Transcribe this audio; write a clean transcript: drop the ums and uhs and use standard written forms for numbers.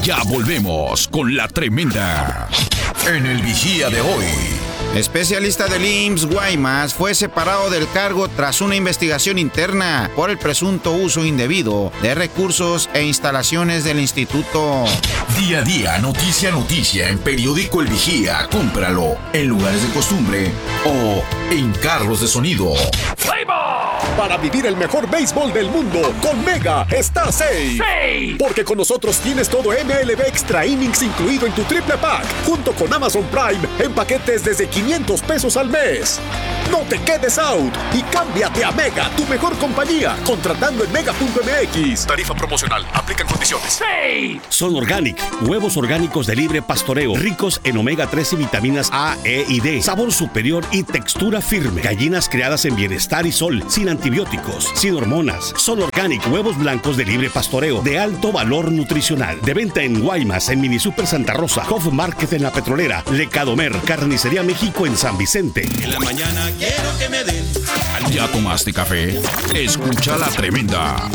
Ya volvemos con La Tremenda. En el Vigía de hoy. Especialista del IMSS Guaymas fue separado del cargo tras una investigación interna por el presunto uso indebido de recursos e instalaciones del instituto. Día a día, noticia a noticia en Periódico El Vigía. Cómpralo en lugares de costumbre o en carros de sonido. Para vivir el mejor béisbol del mundo, con Mega está safe. Porque con nosotros tienes todo MLB Extra Innings incluido en tu triple pack, junto con Amazon Prime en paquetes desde $500 al mes. No te quedes out y cámbiate a Mega, tu mejor compañía, contratando en mega.mx. Tarifa promocional, aplican condiciones. Son Organic, huevos orgánicos de libre pastoreo, ricos en omega 3 y vitaminas A, E y D, sabor superior y textura firme. Gallinas criadas en bienestar y sol, sin antibióticos, sin hormonas. Son Organic, huevos blancos de libre pastoreo, de alto valor nutricional. De venta en Guaymas, en Mini Super Santa Rosa, Hof Market en La Petrolera, Lecadomer, Carnicería México en San Vicente. En la mañana quiero que me den. ¿Ya tomaste café? Escucha La Tremenda.